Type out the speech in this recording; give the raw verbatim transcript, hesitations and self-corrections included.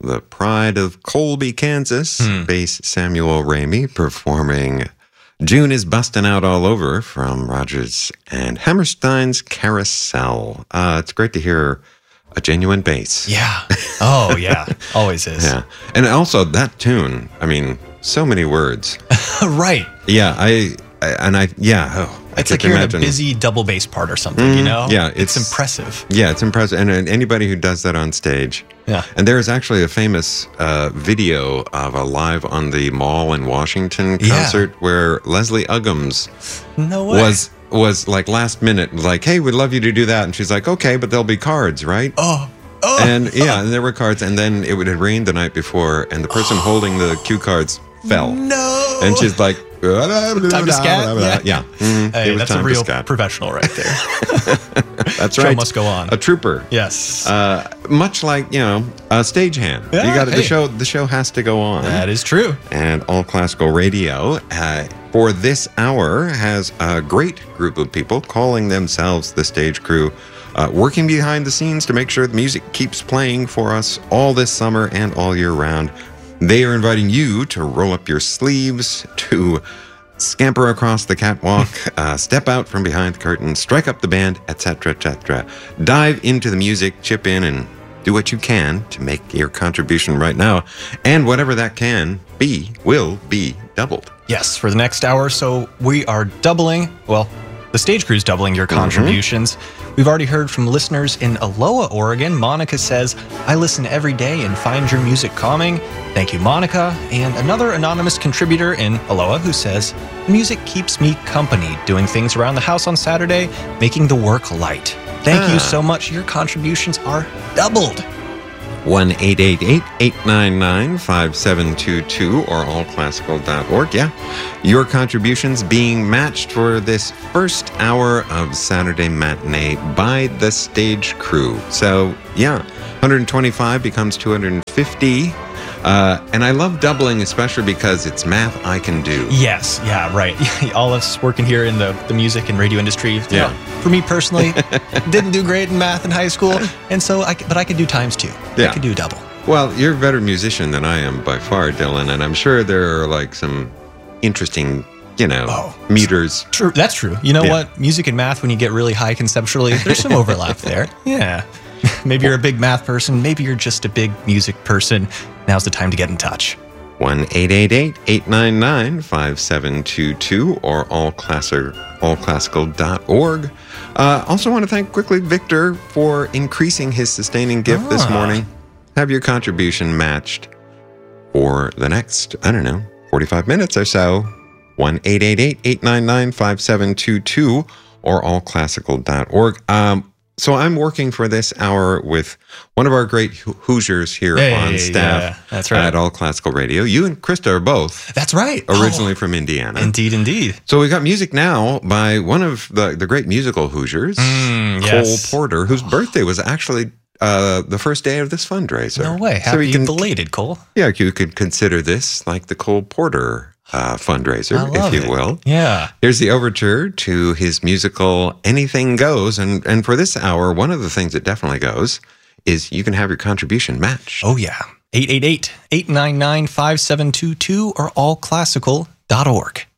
the pride of Colby, Kansas, Hmm. bass Samuel Ramey performing June is Bustin' Out All Over from Rodgers and Hammerstein's Carousel. Uh, it's great to hear a genuine bass. Yeah. Oh, yeah. Always is. Yeah. And also that tune, I mean, so many words. Right. Yeah, I, I and I, yeah. Oh, I It's could like you're imagine. in a busy double bass part or something, Mhm. you know? Yeah, It's, it's- impressive. Yeah, it's impressive. And, and anybody who does that on stage. Yeah. And there is actually a famous uh, video of a live on the Mall in Washington Yeah. concert where Leslie Uggams No way. was was like last minute, like, hey, we'd love you to do that. And she's like, okay, but there'll be cards, right? Oh. Oh. And yeah, and there were cards. And then it would have rained the night before, and the person holding the cue cards fell. No. And she's like, Time to scat? Yeah. Yeah. Mhm. Hey, It was that's a time to real scat. professional right there. That's Show right. must go on. A trooper. Yes. Uh, much like, you know, a stagehand. Yeah, you got hey. the show. The show has to go on. that is true. And All Classical Radio uh, for this hour has a great group of people calling themselves the Stage Crew, uh, working behind the scenes to make sure the music keeps playing for us all this summer and all year round. They are inviting you to roll up your sleeves, to scamper across the catwalk, uh, step out from behind the curtain, strike up the band, et cetera, et cetera. Dive into the music, chip in, and do what you can to make your contribution right now. And whatever that can be will be doubled. Yes, for the next hour or so, we are doubling, well, the Stage Crew's doubling your contributions. We've already heard from listeners in Aloha, Oregon. Monica says, I listen every day and find your music calming. Thank you, Monica. And another anonymous contributor in Aloha who says, music keeps me company, doing things around the house on Saturday, making the work light. Thank Ah. you so much. Your contributions are doubled. one eight eight eight, eight nine nine, five seven two two or all classical dot org. Yeah. Your contributions being matched for this first hour of Saturday Matinee by the Stage Crew. So, yeah, one hundred twenty-five becomes two hundred fifty. Uh, and I love doubling, especially because it's math I can do. Yes, yeah, right. All of us working here in the, the music and radio industry. Yeah. You know, for me personally, didn't do great in math in high school, and so I c- but I could do times two. Yeah. I could do double. Well, you're a better musician than I am by far, Dylan, and I'm sure there are like some interesting, you know, Oh. meters. True, that's true. You know Yeah. what? Music and math, when you get really high conceptually, there's some overlap there. Yeah. Maybe you're a big math person. Maybe you're just a big music person. Now's the time to get in touch. one eight eight eight, eight nine nine, five seven two two or all classical dot org. Uh, also want to thank quickly Victor for increasing his sustaining gift this Ah. morning. Have your contribution matched for the next, I don't know, forty-five minutes or so. one eight eight eight, eight nine nine, five seven two two or all classical dot org. Um, so I'm working for this hour with one of our great Ho- Hoosiers here Hey, on staff yeah, that's right. at All Classical Radio. You and Krista are both That's right. originally Oh, from Indiana. indeed, indeed. So we got music now by one of the, the great musical Hoosiers, Mm, Cole yes. Porter, whose birthday was actually uh, the first day of this fundraiser. No way. So Happy you can, belated, Cole. yeah, you could consider this like the Cole Porter uh, fundraiser, I love if you it. will. Yeah. Here's the overture to his musical Anything Goes. And, and for this hour, one of the things that definitely goes is you can have your contribution matched. Oh, yeah. eight eight eight, eight nine nine, five seven two two or all classical dot org.